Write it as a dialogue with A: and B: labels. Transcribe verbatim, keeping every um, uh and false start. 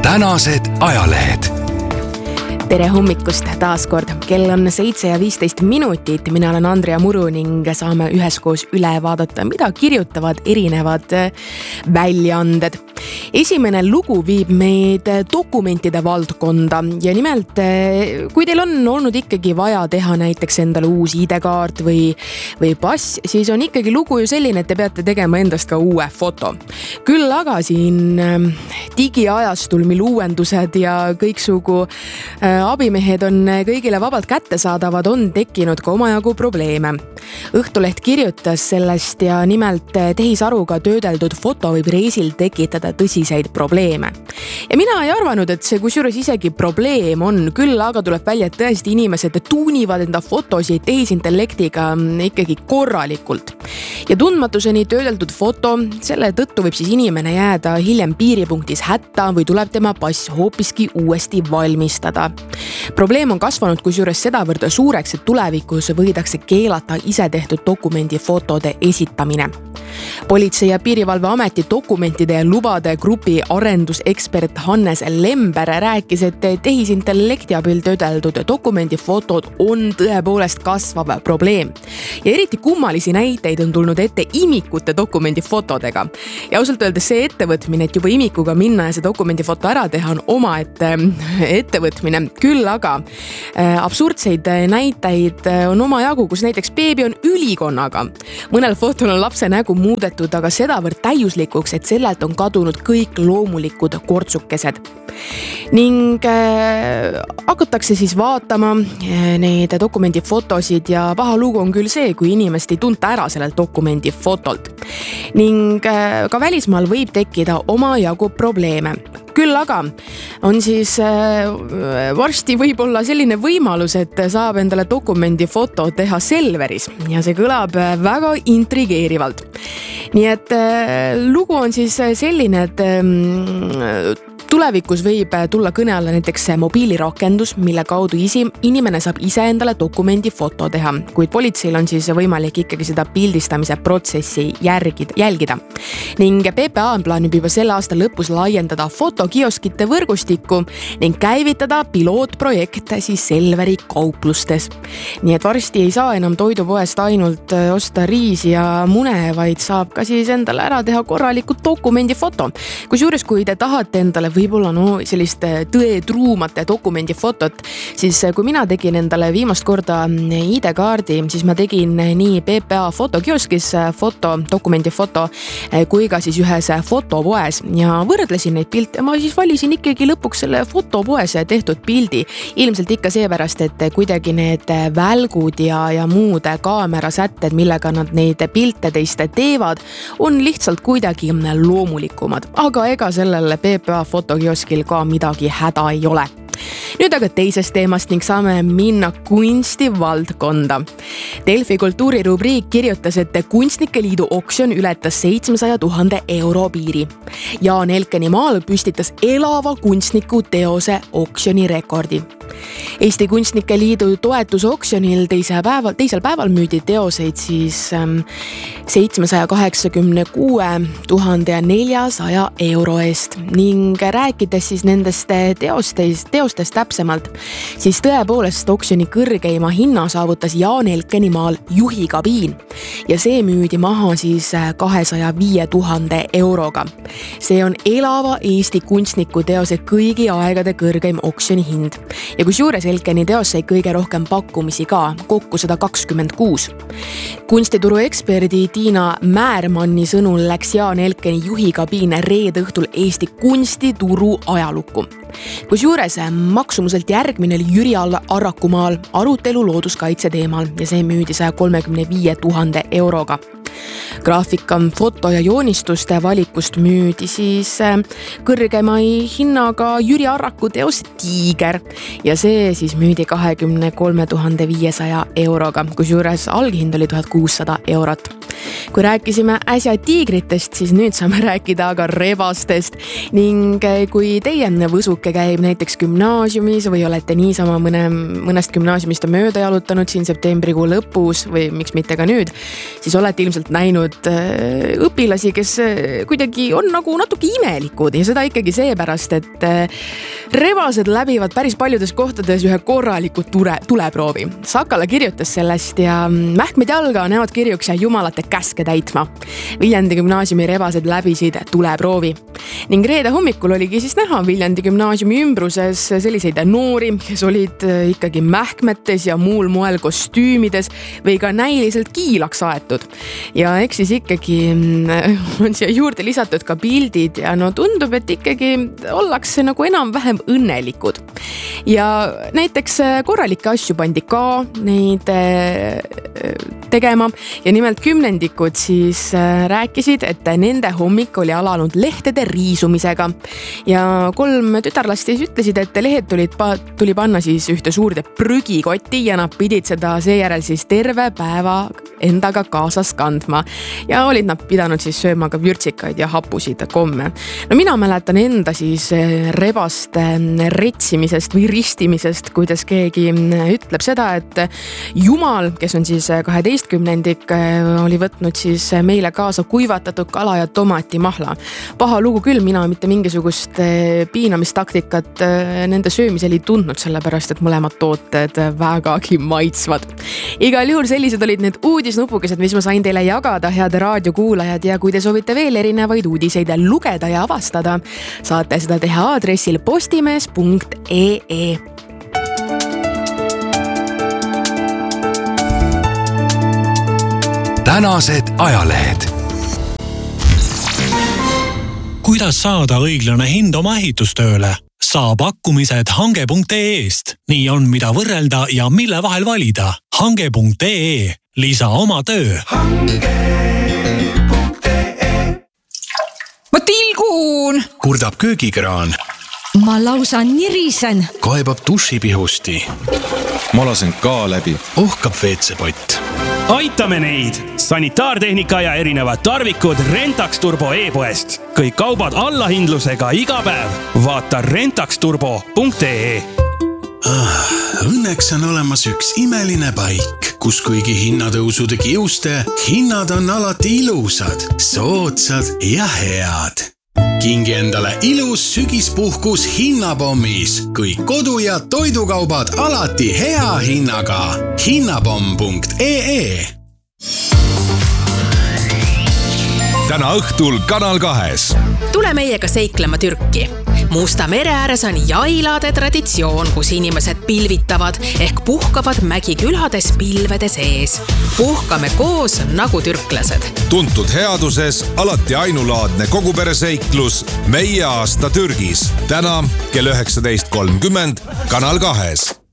A: tänased ajalehed.
B: Tere hommikust taas kord. Kell on seitse ja viisteist minutit. Mina olen Andrea Muru ning saame üheskoos üle vaadata, mida kirjutavad erinevad väljaanded. Esimene lugu viib meid dokumentide valdkonda ja nimelt, kui teil on olnud ikkagi vaja teha näiteks endale uus I D-kaart või, või pass, siis on ikkagi lugu ju selline, et te peate tegema endast ka uue foto. Küll aga siin digiajastul, mil uuendused ja kõiksugu abimehed on kõigile vabalt kättesaadavad, on tekkinud ka omajagu probleeme. Õhtuleht kirjutas sellest ja nimelt tehisaruga töödeldud foto võib reisil tekitada tõsiseid probleeme. Ja mina ei arvanud, et see kusjuures isegi probleem on, küll aga tuleb välja, et tõesti inimesed tuunivad enda fotosid tehisintellektiga ikkagi korralikult. Ja tundmatuseni töödeldud foto, selle tõttu võib siis inimene jääda hiljem piiripunktis hätta või tuleb tema pass hoopiski uuesti valmistada. Probleem on kasvanud kusjuures sedavõrd suureks, et tulevikus võidakse keelata ise tehtud dokumendi fotode esitamine. Politsei- ja piirivalveameti dokumentide ja lubade grupi arendusekspert Hannes Lember rääkis, et tehisintellekti abil töödeldud dokumendifotod on tõepoolest kasvav probleem. Ja eriti kummalisi näiteid on tulnud ette imikute dokumendifotodega. Ja ausalt öeldes see ettevõtmine, et juba imikuga minna ja see dokumendifoto ära teha, on oma ette ettevõtmine. Küll aga absurdseid näiteid on oma jagu, kus näiteks beebi on ülikonnaga. Mõnel fotol on lapse nägu muudetud, aga sedavõrd täiuslikuks, et sellelt on kadunud kõik loomulikud kortsukesed. Ning äh, hakatakse siis vaatama neid dokumendifotosid ja paha lugu on küll see, kui inimest ei tunta ära sellelt dokumendifotolt. Ning äh, ka välismaal võib tekkida oma jagu probleeme. Küll aga on siis äh, varsti võib-olla selline võimalus, et saab endale dokumendifoto teha Selveris ja see kõlab väga intrigeerivalt. Nii et äh, lugu on siis selline, et äh, tulevikus võib tulla kõne alla näiteks mobiilirakendus, mille kaudu isi, inimene saab ise endale dokumendi foto teha, kuid politseil on siis võimalik ikkagi seda pildistamise protsessi järgida, jälgida. Ning P P A plaanib juba selle aasta lõpus laiendada fotokioskite võrgustikku ning käivitada pilootprojekt siis Selveri kauplustes. Nii et varsti ei saa enam toidupoest ainult osta riisi ja mune, vaid saab ka siis endale ära teha korralikult dokumendifoto. Kusjuures, kui te tahate endale võib-olla no sellist tõetruumate dokumendifotot, siis kui mina tegin endale viimast korda I D-kaardi, siis ma tegin nii P P A fotokioskis foto, dokumendifoto, kui ka siis ühes fotopoes ja võrdlesin neid pilte. Ma siis valisin ikkagi lõpuks selle fotopoes tehtud pildi. Ilmselt ikka seepärast, et kuidagi need välgud ja, ja muud kaamerasätted, millega nad neid pilte teist teevad, on lihtsalt kuidagi loomulikumad. Aga ega sellele P P A fotokioskil ka midagi häda ei ole. Nüüd aga teisest teemast ning saame minna kunstivaldkonda. Delfi kultuurirubriik kirjutas, et Kunstnike Liidu oksjon ületas seitsmesaja tuhande euro piiri. Jaan Elkeni maal püstitas elava kunstniku teose oksjoni rekordi. Eesti Kunstnike Liidu toetusoksjonil teise päeval, teisel päeval müüdi teoseid siis seitsmesaja kaheksakümne kuue tuhande neljasaja euro eest ning rääkides siis nendest teostest, teostest täpsemalt, siis tõepoolest oksjoni kõrgeima hinna saavutas Jaan Elkeni maal Juhi kabiin ja see müüdi maha siis kahesaja viie tuhande euroga. See on elava Eesti kunstniku teose kõigi aegade kõrgeim oksjoni hind. Ja kusjuures Elkeni teos sai kõige rohkem pakkumisi ka, kokku sada kakskümmend kuus. Kunstituru eksperdi Tiina Määrmanni sõnul läks Jaan Elkeni Juhi kabiin reede õhtul Eesti kunstituru ajalukku. Kusjuures maksumuselt järgmine oli Jüri Arrakumaal arutelu looduskaitse teemal ja see müüdi saja kolmekümne viie tuhande euroga. Graafika, foto ja joonistuste valikust müüdi siis kõrgema hinnaga Jüri Arraku teos Tiiger ja see siis müüdi kahekümne kolme tuhande viiesaja euroga, kusjuures alghind oli tuhat kuussada eurot. kui rääkisime äsja tiigritest, siis nüüd saame rääkida aga rebastest. Ning kui teie võsuke käib näiteks gümnaasiumis või olete niisama mõne, mõnest gümnaasiumist mööda jalutanud siin septembrikuu lõpus või miks mitte ka nüüd, siis olete ilmselt näinud õpilasi, kes kuidagi on nagu natuke imelikud ja seda ikkagi seepärast, et rebased läbivad päris paljudes kohtades ühe korraliku ture, tuleproovi. Sakala kirjutas sellest ja mähkmed jalga näevad kirjuks ja jumalate käske täitma. Viljandi gümnaasiumi rebased läbisid tuleproovi. Ning reede hommikul oligi siis näha Viljandi gümnaasiumi ümbruses selliseid noori, kes olid ikkagi mähkmetes ja muul moel kostüümides või ka näiliselt kiilaks aetud. Ja eks siis ikkagi on siia juurde lisatud ka pildid ja no tundub, et ikkagi ollakse nagu enam-vähem õnnelikud. Ja näiteks korralikke asju pandi ka neid tegema ja nimelt kümnendikud siis rääkisid, et nende hommik oli alanud lehtede riisumisega ja kolm tütarlast siis ütlesid, et lehed tulid, tuli panna siis ühte suurde prügikotti ja nad pidid seda seejärel siis terve päeva endaga kaasas kandma ja olid nad pidanud siis sööma ka vürtsikaid ja hapusid komme. No mina mäletan enda siis rebaste retsimisest või ristimisest, kuidas keegi ütleb seda, et Jumal, kes on siis kaheteistkümnendik, oli võtnud siis meile kaasa kuivatatud kala ja tomatimahla. Paha lugu küll, mina mitte mingisugust piinamistaktikat nende söömisel ei tundnud, sellepärast et mõlemad tooted vägagi maitsvad. Igal juhul sellised olid need uudisnupukesed, mis ma sain teile jagada, head raadiokuulajad, ja kui te soovite veel erinevaid uudiseid lugeda ja avastada, saate seda teha aadressil postimees punkt ee.
A: Tänased ajalehed.
C: Kuidas saada õiglane hind oma ehitustööle? Saa pakkumised hange punkt ee-st. Nii on mida võrrelda ja mille vahel valida. hange punkt ee. Lisa oma töö. hange punkt ee.
D: Ma tilgun!
A: Kurdab köögikraan.
D: Ma lausa nirisen.
A: Kaebab dušipihusti.
E: Ma lasen ka läbi.
A: Ohkab veetsepott.
F: Aitame neid! Sanitaartehnika ja erinevad tarvikud Rentax Turbo e-poest. Kõik kaubad allahindlusega iga päev. Vaata rentax turbo punkt ee.
G: Ah, õnneks on olemas üks imeline paik, kus kuigi hinnatõusude kiuste, hinnad on alati ilusad, soodsad ja head. Kingi endale ilus sügispuhkus hinnapommis, kõik kodu- ja toidukaubad alati hea hinnaga. hinnapomm punkt ee.
A: Täna õhtul Kanal kahes.
H: Tule meiega seiklema Türki. Musta mere ääres on jailade traditsioon, kus inimesed pilvitavad ehk puhkavad mägikülades pilvede sees. Puhkame koos nagu türklased.
E: Tuntud headuses alati ainulaadne kogupereseiklus Meie aasta Türgis. Täna kell üheksateist kolmkümmend Kanal kahes.